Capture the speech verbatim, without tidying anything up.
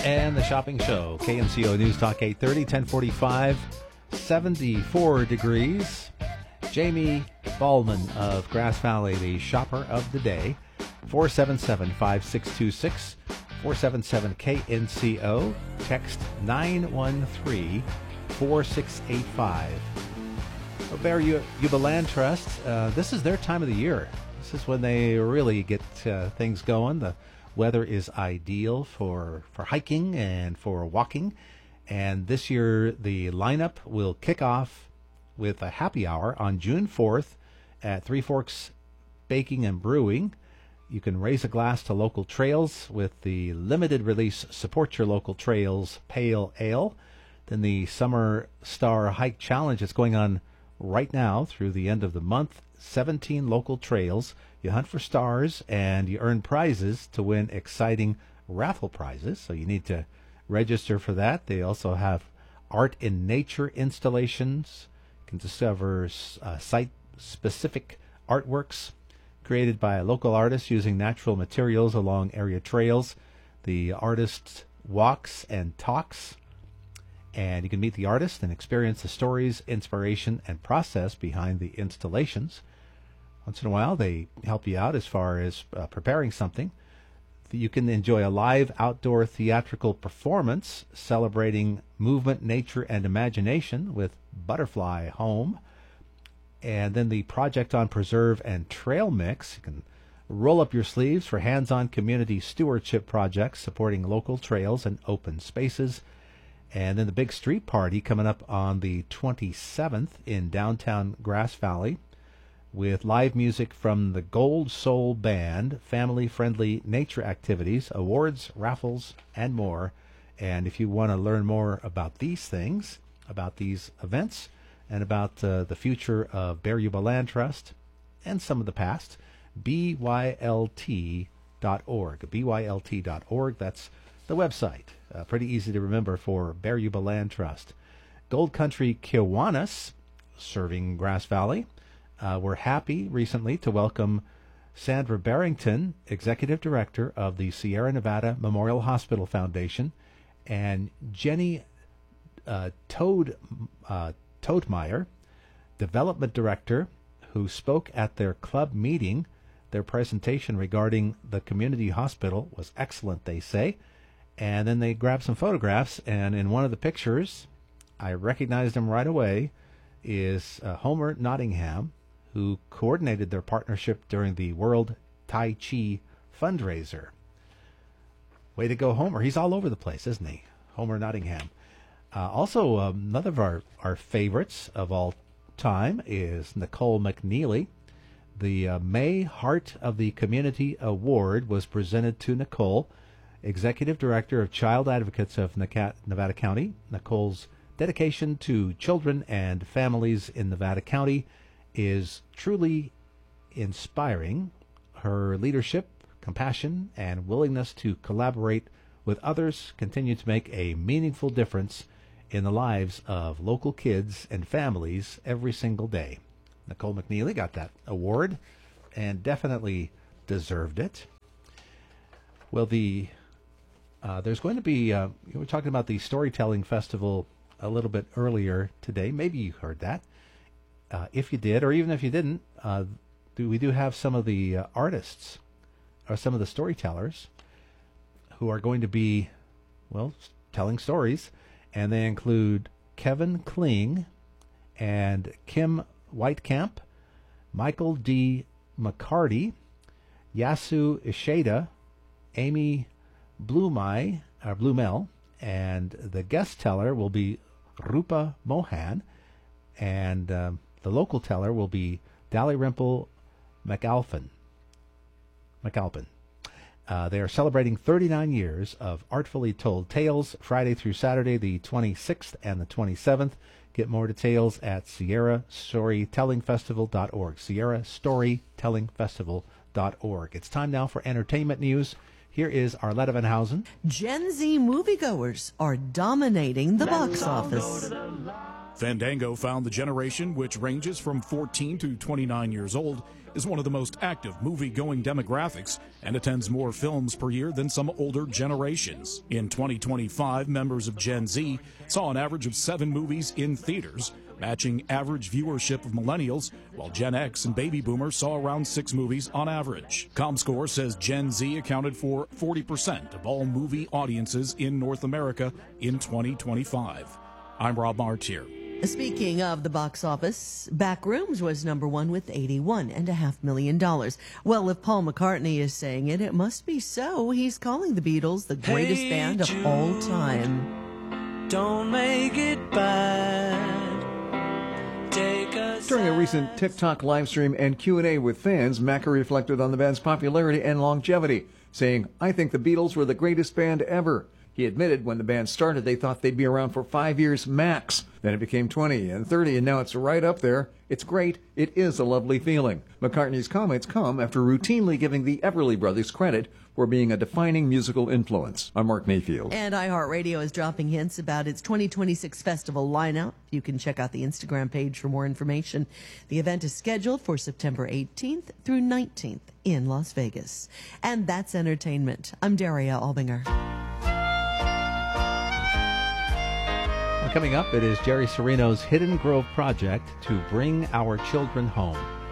And the shopping show, K N C O News Talk eight thirty, ten forty-five, seventy-four degrees. Jamie Ballman of Grass Valley, the shopper of the day. four seven seven, five six two six, four seven seven K N C O. Text nine one three, four six eight five. Bear Yuba Land Trust, uh, this is their time of the year. This is when they really get uh, things going. The weather is ideal for, for hiking and for walking. And this year, the lineup will kick off with a happy hour on June fourth at Three Forks Baking and Brewing. You can raise a glass to local trails with the limited release Support Your Local Trails Pale Ale. Then the Summer Star Hike Challenge is going on right now through the end of the month. seventeen local trails. You hunt for stars and you earn prizes to win exciting raffle prizes. So you need to register for that. They also have art in nature installations. You can discover uh, site-specific artworks created by local artists using natural materials along area trails. The artist walks and talks. And you can meet the artist and experience the stories, inspiration, and process behind the installations. Once in a while, they help you out as far as uh, preparing something. You can enjoy a live outdoor theatrical performance celebrating movement, nature, and imagination with Butterfly Home. And then the Project on Preserve and Trail Mix. You can roll up your sleeves for hands-on community stewardship projects supporting local trails and open spaces. And then the big street party coming up on the twenty-seventh in downtown Grass Valley with live music from the Gold Soul Band, family-friendly nature activities, awards, raffles, and more. And if you want to learn more about these things, about these events, and about uh, the future of Bear Yuba Land Trust and some of the past, B Y L T dot org. B Y L T dot org, that's the website. Uh, pretty easy to remember for Bear Yuba Land Trust. Gold Country Kiwanis, serving Grass Valley. Uh, we're happy recently to welcome Sandra Barrington, Executive Director of the Sierra Nevada Memorial Hospital Foundation, and Jenny uh, Toad, uh, Toadmeyer, Development Director, who spoke at their club meeting. Their presentation regarding the community hospital was excellent, they say. And then they grabbed some photographs, and in one of the pictures, I recognized him right away, is uh, Homer Nottingham, who coordinated their partnership during the World Tai Chi fundraiser. Way to go, Homer. He's all over the place, isn't he? Homer Nottingham. Uh, also, um, another of our, our favorites of all time is Nicole McNeely. The uh, May Heart of the Community Award was presented to Nicole, Executive Director of Child Advocates of Nevada County. Nicole's dedication to children and families in Nevada County is truly inspiring. Her leadership, compassion, and willingness to collaborate with others continue to make a meaningful difference in the lives of local kids and families every single day. Nicole McNeely got that award and definitely deserved it. Well, the Uh, there's going to be, uh, we were talking about the Storytelling Festival a little bit earlier today. Maybe you heard that. Uh, if you did, or even if you didn't, uh, do, we do have some of the uh, artists, or some of the storytellers, who are going to be, well, telling stories. And they include Kevin Kling and Kim Whitecamp, Michael D. McCarty, Yasu Ishida, Amy Blumai, or Blumel, and the guest teller will be Rupa Mohan, and uh, the local teller will be Dalrymple McAlpin. McAlpin. Uh, they are celebrating thirty-nine years of artfully told tales, Friday through Saturday, the twenty-sixth and the twenty-seventh. Get more details at Sierra Storytelling Festival dot org. Sierra Storytelling Festival dot org. It's time now for entertainment news. Here is Arletta Van Housen. Gen Z moviegoers are dominating the box office. Fandango found the generation, which ranges from fourteen to twenty-nine years old, is one of the most active movie-going demographics and attends more films per year than some older generations. In twenty twenty-five, members of Gen Z saw an average of seven movies in theaters, matching average viewership of millennials, while Gen X and baby boomers saw around six movies on average. ComScore says Gen Z accounted for forty percent of all movie audiences in North America in twenty twenty-five. I'm Rob Martier. Speaking of the box office, Backrooms was number one with eighty-one and a half million dollars. Well, if Paul McCartney is saying it, it must be so. He's calling the Beatles the greatest hey, band of Jude, all time. Don't make it bad. Take a During a recent TikTok live stream and Q and A with fans, Macca reflected on the band's popularity and longevity, saying, "I think the Beatles were the greatest band ever." He admitted when the band started, they thought they'd be around for five years max. Then it became twenty and thirty, and now it's right up there. It's great. It is a lovely feeling. McCartney's comments come after routinely giving the Everly Brothers credit for being a defining musical influence. I'm Mark Mayfield. And iHeartRadio is dropping hints about its twenty twenty-six festival lineup. You can check out the Instagram page for more information. The event is scheduled for September eighteenth through nineteenth in Las Vegas. And that's entertainment. I'm Daria Albinger. Coming up, it is Jerry Serino's Hidden Grove project to bring our children home.